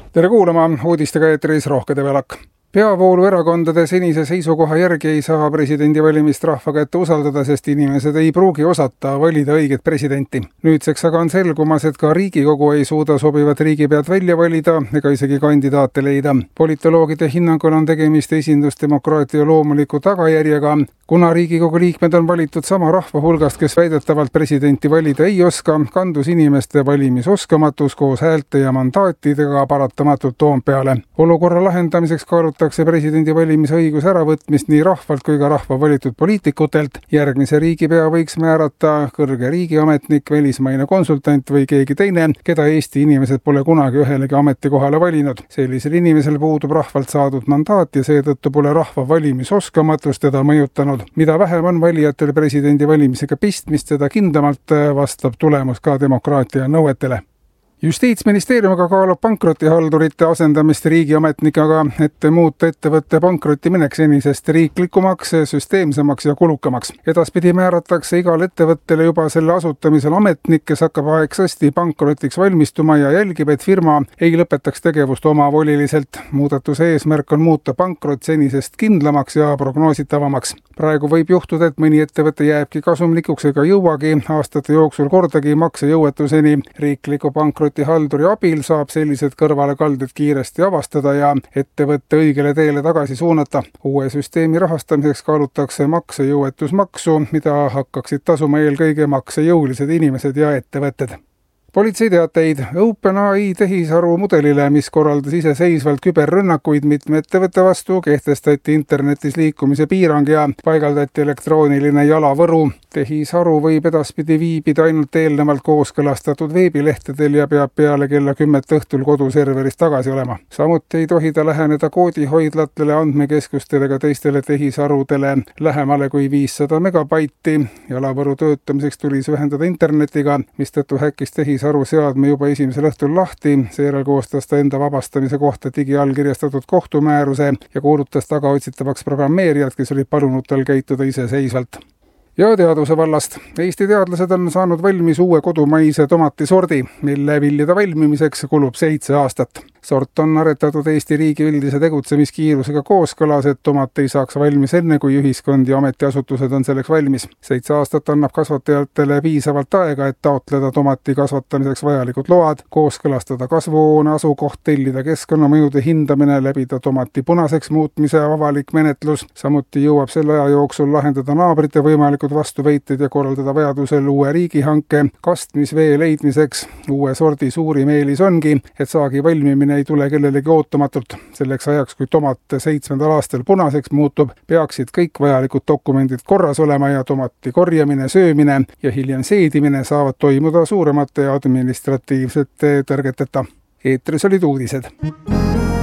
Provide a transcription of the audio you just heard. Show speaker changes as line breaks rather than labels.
Tere kuulama, uudistega eetris Rohke Develak. Peavoolu erakondade senise seisukoha järgi ei saa presidendivalimist rahva kätte usaldada, sest inimesed ei pruugi osata valida õiget presidenti. Nüüdseks aga on selgumas, et ka Riigikogu ei suuda sobivat riigipead välja valida ega isegi kandidaate leida. Politoloogide hinnangul on tegemist esindusdemokraatia loomuliku tagajärjega. Kuna Riigikogu liikmed on valitud sama rahva hulgast, kes väidetavalt presidenti valida ei oska, kandus inimeste valimisoskamatus koos häälte ja mandaatidega paratamatult Toompeale. Olukorra lahendamiseks kaalutakse presidendi valimise õiguse äravõtmist nii rahvalt kui ka rahva valitud poliitikutelt. Järgmise riigipea võiks määrata kõrge riigiametnik, välismaine konsultant või keegi teine, keda Eesti inimesed pole kunagi ühelegi ametikohale valinud. Sellisel inimesel puudub rahvalt saadud mandaat ja seetõttu pole rahva valimisoskamatus teda mõjutanud. Mida vähem on valijatel presidendi valimisega pistmist, seda kindlamalt vastab tulemus ka demokraatia nõuetele. Justiitsministeeriumiga kaalub pankrotihaldurite asendamist riigiametnikega, et muuta ettevõtte pankrotiminek senisest riiklikumaks, süsteemsemaks ja kulukamaks. Edaspidi määratakse igal ettevõttele juba selle asutamisel ametnik, kes hakkab aegsasti pankrotiks valmistuma ja jälgib, et firma ei lõpetaks tegevust omavoliliselt. Muudatuse eesmärk on muuta pankrot senisest kindlamaks ja prognoositavamaks. Praegu võib juhtuda, et mõni ettevõte jääbki kasumlikuks ega jõuagi aastate jooksul kordagi maksejõuetuseni. Riikliku pankrotihalduri abil saab sellised kõrvalekalded kiiresti avastada ja ettevõtte õigele teele tagasi suunata. Uue süsteemi rahastamiseks kaalutakse maksejõuetusmaksu, mida hakkaksid tasuma eelkõige maksejõulised inimesed ja ettevõtted. Politseiteateid OpenAI tehisaru mudelile, mis korraldas iseseisvalt küberrünnakuid mitme ettevõtte vastu, kehtestati internetis liikumise piirang ja paigaldati elektrooniline jalavõru. Tehisaru võib edaspidi viibida ainult eelnevalt kooskõlastatud veebilehtedel ja peab peale kella 10 õhtul koduserverist tagasi olema. Samuti ei tohi ta läheneda koodihoidlatele, andmekeskustele ega teistele tehisarudele lähemale kui 500 megabaiti. Jalavõru töötamiseks tuli see ühendada internetiga, mistõttu häkkis tehisaru seadme juba esimesel õhtul lahti, seejärel koostas ta enda vabastamise kohta digiallkirjastatud kohtumääruse ja kuulutas tagaotsitavaks programmeerijad, kes olid palunud tal käituda iseseisvalt. Ja teaduse vallast. Eesti teadlased on saanud valmis uue kodumaise tomatisordi, mille viljade valmimiseks kulub 7 aastat. Sort on aretatud Eesti riigi üldise tegutsemiskiirusega kooskõlas, et tomat ei saaks valmis enne, kui ühiskond ja ametiasutused on selleks valmis. 7 aastat annab kasvatajatele piisavalt aega, et taotleda tomati kasvatamiseks vajalikud load, kooskõlastada kasvuhoone asukoht, tellida keskkonnamõjude hindamine, läbida tomati punaseks muutmise avalik menetlus. Samuti jõuab selle aja jooksul lahendada naabrite võimalikud vastuveited ja korraldada vajadusel uue riigihanke kastmisvee leidmiseks. Uue sordi suurim eelis ongi, et saagi valmimine ei tule kellelegi ootamatult. Selleks ajaks, kui tomat 7. aastal punaseks muutub, peaksid kõik vajalikud dokumendid korras olema ja tomati korjamine, söömine ja hiljem seedimine saavad toimuda suuremate administratiivsete tõrgeteta. Eetris olid uudised.